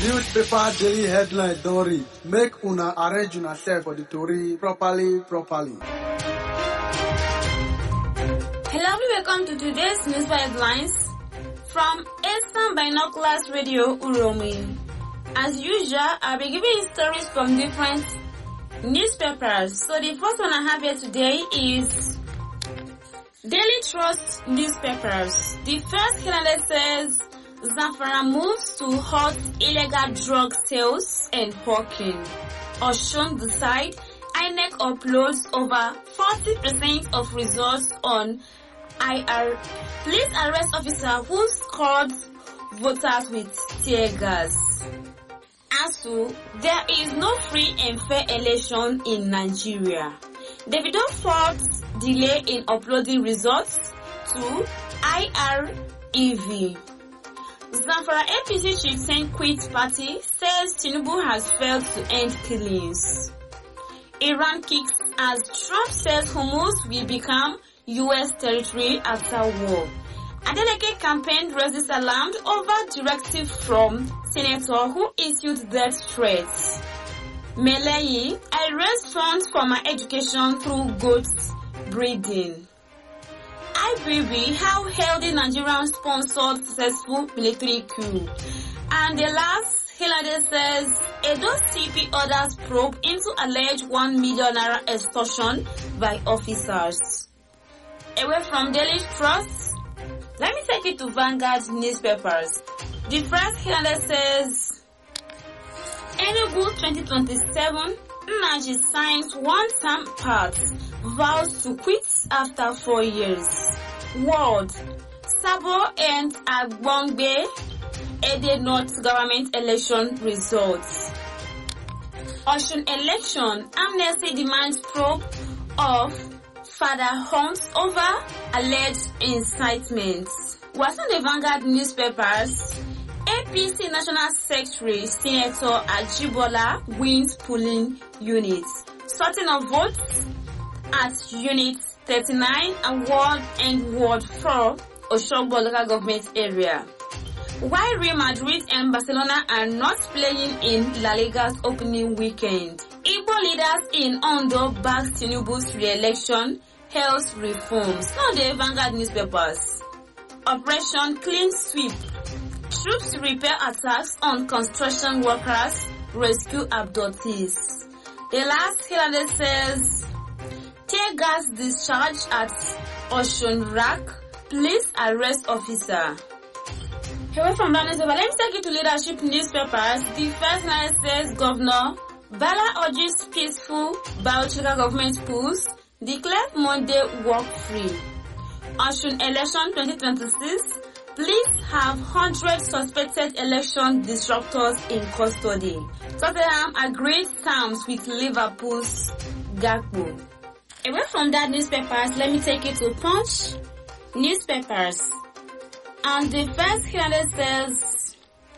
Newspaper daily headline Tori. Make una arrange una self for the Tori properly. Hello, welcome to today's newspaper headlines from Eastern Binoculars Radio Uromi. As usual, I'll be giving you stories from different newspapers. So the first one I have here today is Daily Trust newspapers. The first headline says Zamfara moves to halt illegal drug sales and hawking. Osun decide INEC uploads over 40% of results on IR. Police arrest officer who scored voters with tear gas. Also, there is no free and fair election in Nigeria. Davido faults delay in uploading results to IREV. Zamfara APC chief Sen quit party says Tinubu has failed to end killings. Iran kicks as Trump says Hormuz will become U.S. territory after war. Adeleke campaign raises alarm over directive from senator who issued death threats. Meleyi, I raise funds for my education through goat breeding. IBB, how healthy Nigerian sponsored successful military coup. And the last headline says, Edo CP orders probe into alleged 1 million naira extortion by officers. Away from Daily Trust, let me take you to Vanguard newspapers. The first headline says, Enugu 2027, Nnaji signs one-term pact, vows to quit after 4 years. World, Sabo and Agbongbe, Ede North government election results. Osun election, Amnesty demands probe of Father Holmes over alleged incitement. What's on the Vanguard newspapers? APC National Secretary Senator Ajibola wins polling units. Sorting of votes at Unit 39 and Ward 4 Osogbo local government area. While Real Madrid and Barcelona are not playing in La Liga's opening weekend, Igbo leaders in Ondo back Tinubu's re-election, health reforms. Now the Vanguard newspapers. Operation Clean Sweep. Troops repair attacks on construction workers, rescue abductees. The last headline says, tear gas discharge at Osun Rack, police arrest officer. Away from that newspaper, let me take you to leadership newspapers. The first line says, Governor Bala urges peaceful biological government pools, declare Monday work free. Osun election 2026. Police have 100 suspected election disruptors in custody. Tottenham agreed terms with Liverpool's Gakpo. Away from that newspapers, let me take you to Punch newspapers. And the first headline says,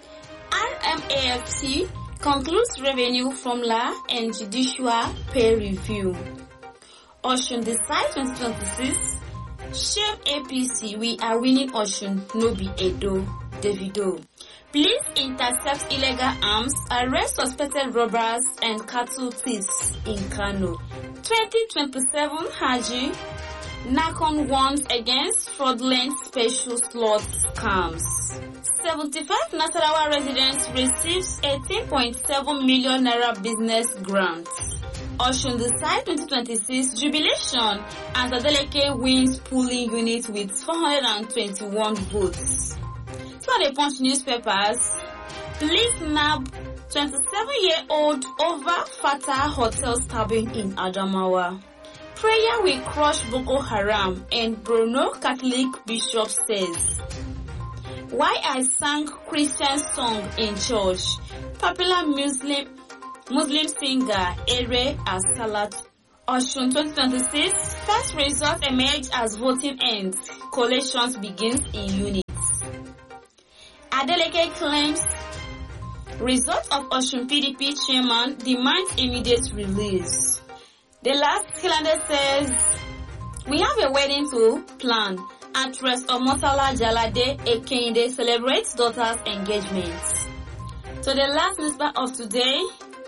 RMAFT concludes revenue formula and judicial pay review. Osun decide 2026. Shame APC, we are winning Osun, no be Edo, Davido. Police intercept illegal arms, arrest suspected robbers and cattle thieves in Kano. 2027 Haji, Nakon warns against fraudulent special slot scams. 75 Nasarawa residents receives 18.7 million naira business grants. Osun decide 2026 jubilation as Adeleke wins polling unit with 421 votes. So the Punch newspapers, police nab 27-year-old over Fatah hotel stabbing in Adamawa. Prayer will crush Boko Haram and Borno Catholic bishop says. Why I sang Christian song in church. Popular Muslim singer Ere Asalat. Osun 2026, first result emerged as voting ends. Collations begins in units. Adeleke claims result of Osun PDP chairman demands immediate release. The last calendar says, we have a wedding to plan. Actress Omotala Jalade Ekinde celebrates daughter's engagement. So the last newspaper of today,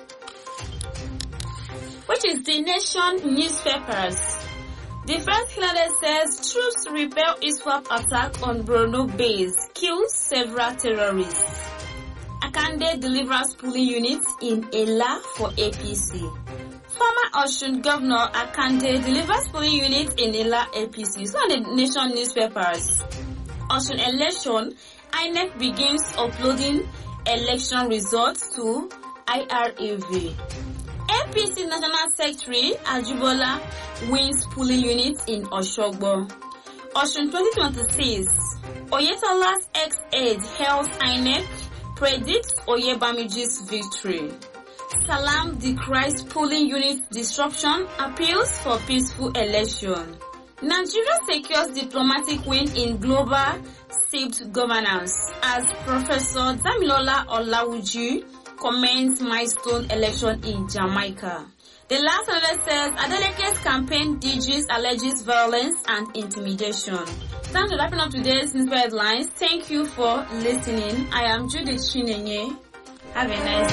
which is The Nation newspapers. The first headline says, troops repel ISWAP attack on Borno base, kills several terrorists. Akande delivers polling units in Ela for APC. Former Osun Governor Akande delivers polling units in Ela APC. So on the Nation newspapers. Osun election, INEC begins uploading election results to IRAV. APC National Secretary Ajibola wins polling units in Oshogbo. Osun 2026. Oyetola's ex-aide hails INEC, predicts Oyebamiji's victory. Salam decries polling unit disruption, appeals for peaceful election. Nigeria secures diplomatic win in global shaped governance as Professor Damilola Olawuji comments milestone election in Jamaica. The last one says Adeleke's campaign DGs alleges violence and intimidation. Time to wrapping up today's newspaper headlines. Thank you for listening. I am Judith Chinenye. Have a nice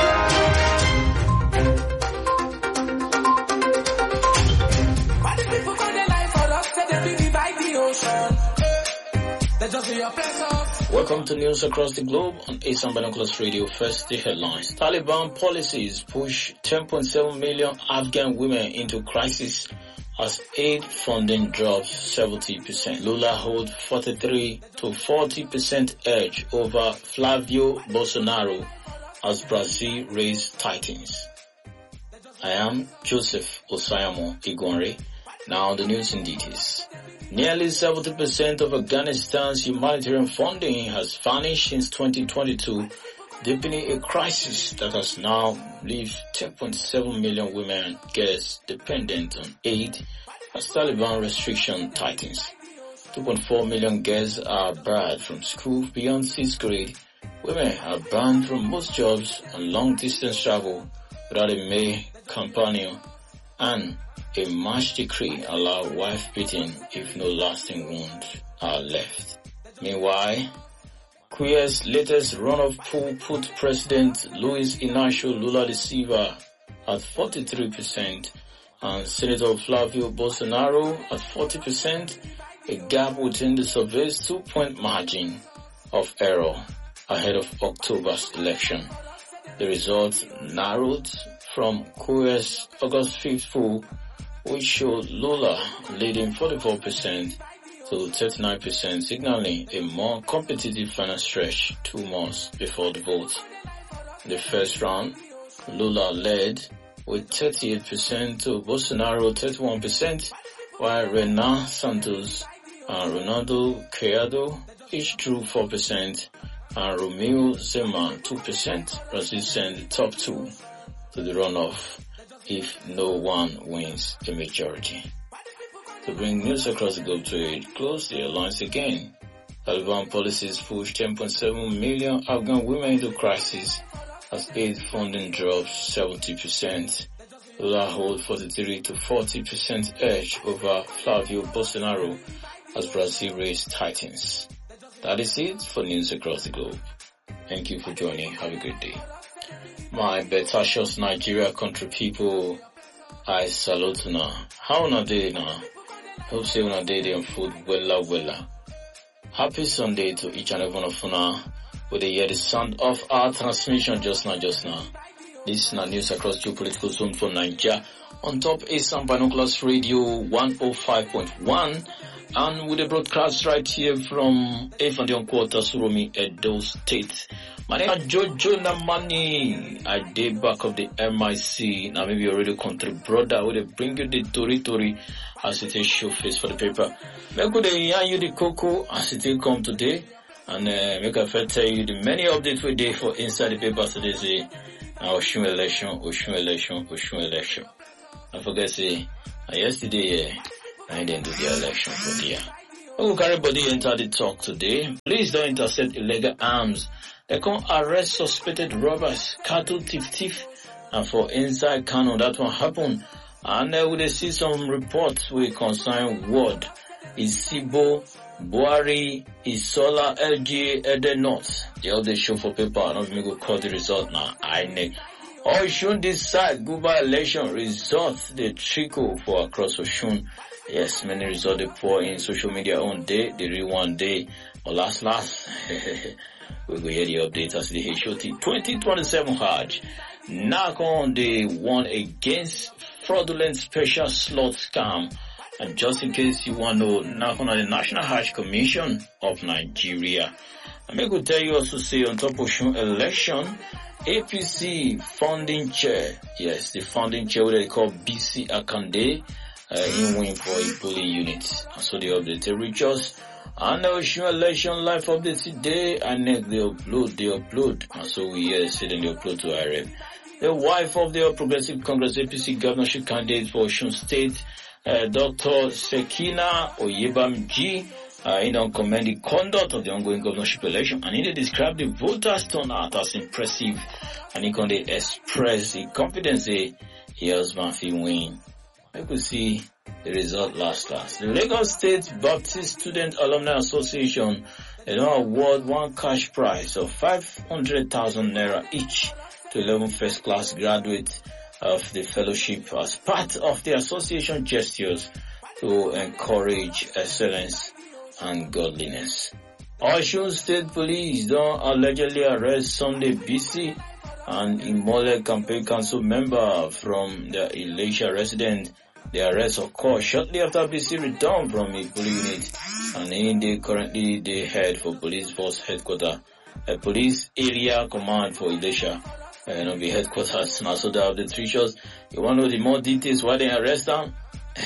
day. Welcome to News Across the Globe on ASAM Binoculars Radio. First, the headlines. Taliban policies push 10.7 million Afghan women into crisis as aid funding drops 70%. Lula holds 43 to 40% edge over Flavio Bolsonaro as Brazil race tightens. I am Joseph Osayamo Igwanre. Now the news in details. Nearly 70% of Afghanistan's humanitarian funding has vanished since 2022, deepening a crisis that has now left 10.7 million women and girls dependent on aid as Taliban restriction tightens. 2.4 million girls are barred from school beyond 6th grade. Women are banned from most jobs and long-distance travel without a male companion, and a March decree allows wife beating if no lasting wounds are left. Meanwhile, Queer's latest runoff poll put President Luiz Inácio Lula da Silva at 43% and Senator Flavio Bolsonaro at 40%, a gap within the survey's 2-point margin of error ahead of October's election. The results narrowed from Queer's August 5th poll, which showed Lula leading 44% to 39%, signaling a more competitive final stretch 2 months before the vote. In the first round, Lula led with 38% to Bolsonaro 31%, while Renan Santos and Ronaldo Caiado each drew 4%, and Romeo Zema 2%. Brazil sent the top two to the runoff if no one wins a majority. To bring news across the globe to a close, the headlines again. Taliban policies push 10.7 million Afghan women into crisis as aid funding drops 70%. Lula holds 43 to 40% edge over Flavio Bolsonaro as Brazil race tightens. That is it for news across the globe. Thank you for joining. Have a good day. My Betashos Nigeria country people, I salute now. How na day now? Hope say una day them food wella. Happy Sunday to each and every one of una. With the hear the sound of our transmission just now. This is news across geopolitical zone for Nigeria on top ASAM Binoculars Radio 105.1 and with a broadcast right here from Efandon Quarter, Suromi, Edo State. My name is Jojo Namani. I did back of the MIC. Now maybe already country brother will bring you the tori as it is show face for the paper. Make good yarn you the cocoa as it come today and make a fair tell you the many updates we did for inside the paper today. Say Osun election. I forget say yesterday I didn't do the election for the year. We will carry body enter the talk today. Please don't intercept illegal arms. They can arrest suspected robbers, cattle thief, and for inside Kano that one happen. And we will see some reports we concern word is Sibo Buhari Isola LGA Ede North. The update show for paper. Not me go call the result now. INEC. Oshun decide Guba election results they trickle for across Oshun. Yes, many results they pour in social media on day. They read one day or last. We go hear the update as the HOT 2027 Hajj. Knock on the one against fraudulent special slot scam. And just in case you want to know, knock on the National Hajj Commission of Nigeria. I'm going to tell you also say on top of Oshun election, APC funding chair, yes, the funding chair, what they call BC Akande, in win for a polling unit. So they update the reach and the Oshun election live update today, and next they upload. And so we see them they upload to IRF. The wife of the Progressive Congress APC governorship candidate for Oshun State, Dr. Sekina Oyebamji, commend the conduct of the ongoing governorship election, and he described the voters' turnout as impressive, and he can express the confidence he has win. I could see the result last. The Lagos State Baptist Student Alumni Association award one cash prize of 500,000 naira each to 11 first-class graduates of the fellowship as part of the association gestures to encourage excellence and godliness. Osun State Police don't allegedly arrest Sunday BC, an Imole Campaign Council member from the Elisha resident. The arrest occurred shortly after BC returned from a police unit, and they currently the head for police force headquarters, a police area command for Elisha. And the headquarters now, so that the three shots. You want to know the more details why they arrest them?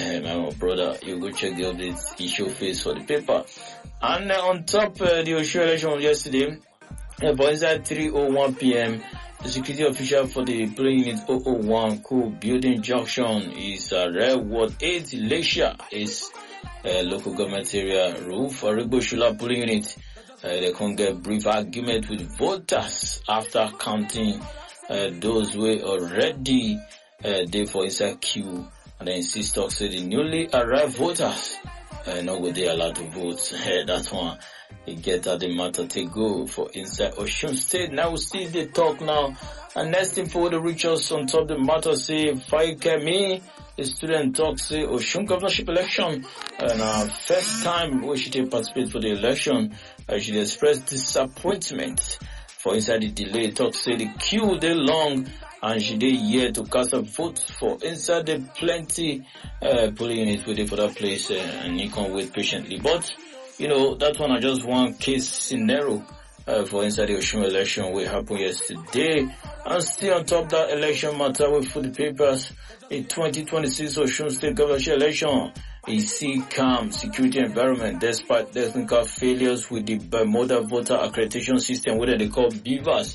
My brother, you go check the updates issue face for the paper. And on top the Oshun election yesterday, but inside 3:01 p.m., the security official for the polling unit 001 Cool Building Junction is Red Ward 8 Elisha is local government area roof Arigbo Shula polling unit. They can get brief argument with voters after counting those who already there for inside queue, and then insist talk say the newly arrived voters not go they allowed to vote. That's one. They get at the matter to go for inside Osun State. Now we see the talk now. And next info the reach us on top the matter say Faikemi, the student talk say Osun governorship election, and first time we should participate for the election. She expressed disappointment for inside the delay. Talk say the queue they long, and she did here to cast a vote for inside the plenty polling units waiting for that place, and you can wait patiently. But you know, that one is just one case scenario for inside the Osun election will happen yesterday. And still on top of that election matter with the papers, the 2026 Osun State governorship election is see calm security environment despite technical failures with the Bermuda voter accreditation system, what they call BVAS.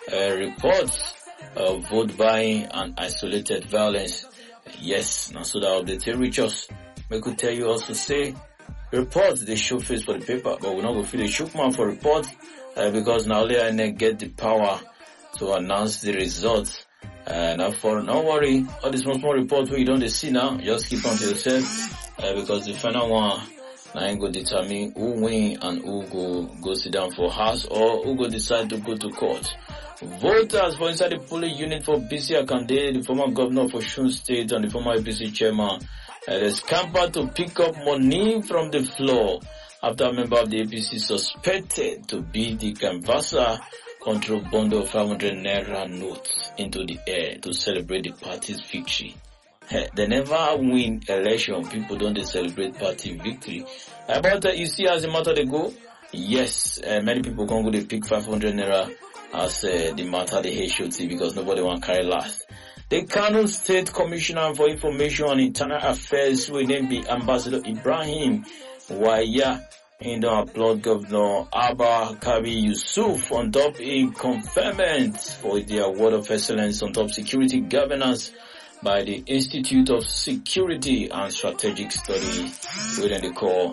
Reports of vote buying and isolated violence. Yes, now so that update reach us. We could tell you also say reports they show face for the paper, but we're not going to feel the shook man for reports because now they get the power to announce the results. Now for no worry, all these small reports we don't see now, just keep on to yourself because the final one now ain't go determine who win and who go sit down for house or who go decide to go to court. Voters for inside the polling unit for BC Akande, the former governor of Osun State and the former APC chairman, they scampered to pick up money from the floor after a member of the APC suspected to be the canvasser control bundle of 500 naira notes into the air to celebrate the party's victory. They never win election. People don't celebrate party victory. But you see as the matter they go, yes, many people can go they pick 500 naira as the matter they HOT because nobody want carry last. The Kano State Commissioner for Information and Internal Affairs will then be Ambassador Ibrahim Waya in the applaud Governor Abba Kabi Yusuf on top a conferment for the Award of Excellence on top security governance by the Institute of Security and Strategic Study, which they call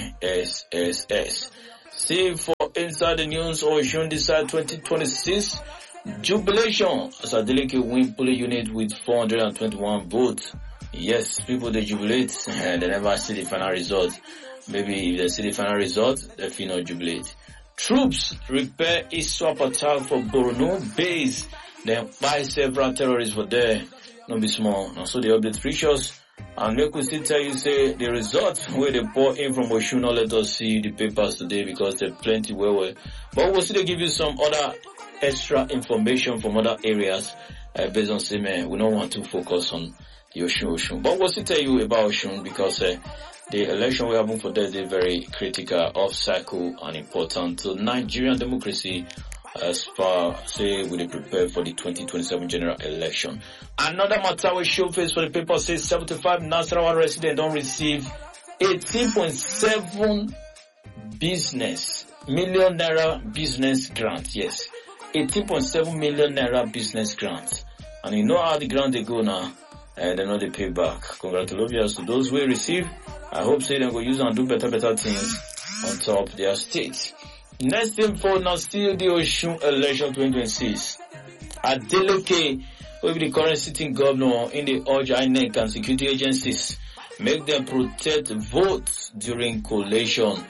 ISSS. See for inside the news, Osun decide 2026 jubilation as Adeleke win polling unit with 421 votes. Yes, people they jubilate and they never see the final result. Maybe if they see the final result, they feel not jubilate. Troops repair ISWAP attack for Borno base. Then buy several terrorists for there. No be small. Now so they update precious. And we could still tell you say the results where they pour in from Oshun. Now let us see the papers today because there plenty well. But we'll still give you some other extra information from other areas based on say man, we don't want to focus on the Oshun. But we'll still tell you about Oshun because the election we have for that is very critical, off cycle and important to Nigerian democracy as far say we prepare for the 2027 general election. Another matter we show face for the paper says 75 Nasarawa residents don't receive 18.7 million naira business grant. Yes, 18.7 million naira business grant. And you know how the grant they go now. They know they pay back. Congratulations to those who receive. I hope say they go use and do better things on top their states. Next info now still the Oshun election 2026. Adeleke will be the current sitting governor in the urge INEC and security agencies make them protect votes during collation.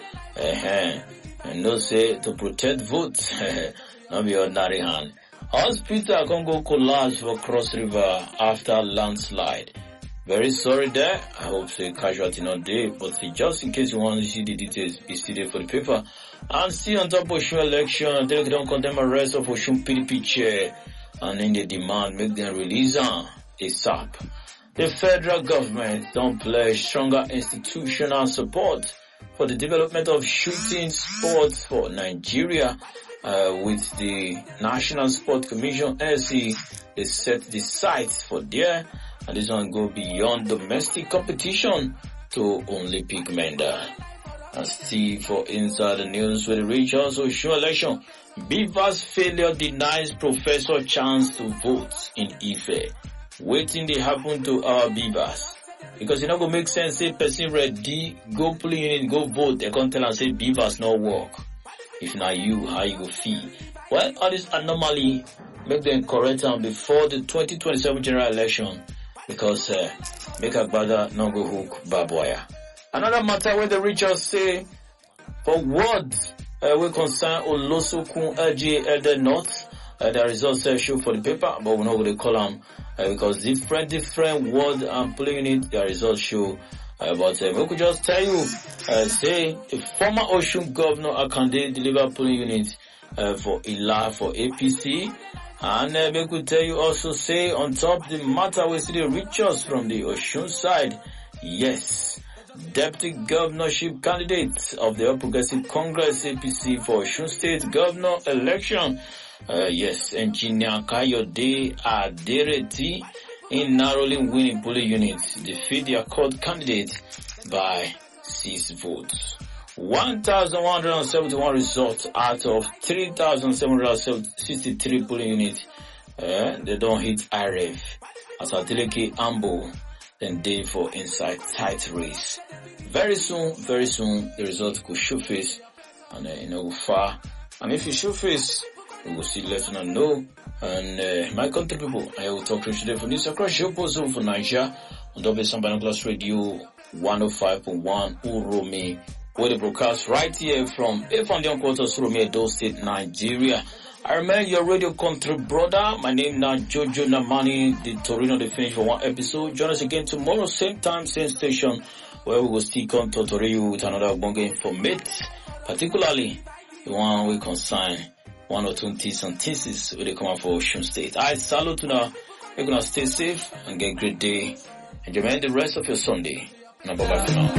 And no say to protect votes, not be ordinary hand. Hospital Congo collapse for Cross River after landslide. Very sorry there. I hope say casualty not there, but just in case you want to see the details, it's still there for the paper. And see on top of Oshun election, they don't condemn arrest of Oshun PDP chair and in the demand make them release ASAP. The federal government don't pledge stronger institutional support for the development of shooting sports for Nigeria. With the National Sport Commission, NSC, they set the sights for there, and this one go beyond domestic competition to Olympic medal. And still for inside the news with the regions Oshun election, Beavers failure denies professor chance to vote in Ife. Waiting they happen to our Beavers. Because it not gonna make sense say person ready, go polling unit, go vote, they can't tell and say Beavers no work. If not you, how you go feel? Well, all this anomaly make them correct them before the 2027 general election because make a brother no go hook barbed wire. Another matter where the richers say for words we concern Olosokun LGA Elder North, the results show for the paper, but we're not going to call them because different word and polling unit, the results show. But we could just tell you, say, the former Oshun governor Akande delivered polling unit for ILA for APC. And we could tell you also, say, on top the matter we see the richest from the Oshun side. Yes, deputy governorship candidate of the All Progressive Congress APC for Oshun State governor election. Yes, Engineer Kayode Adereti in narrowly winning polling units, defeat their court candidate by 6 votes. 1,171 results out of 3,763 polling units. They don't hit IRF. As Adeleke Ambo, then they for inside tight race. Very soon, the results could show face and far. And if you show face, we will still let you know. And my country people, I will talk to you today for news across your zone for Nigeria on WSM Binoculars Radio 105.1 Uromi, where they broadcast right here from Efandon Quarters, Uromi, Edo State, Nigeria. I remain your radio country brother. My name now Jojo Namani, the Torino the finish for one episode. Join us again tomorrow, same time, same station, where we will still come to Torino with another bonga informate, particularly the one we consign one or two things and thesis where they come out for Oshun State. I salute you now. You're gonna stay safe and get a great day. Enjoy the rest of your Sunday. Now bye bye for now.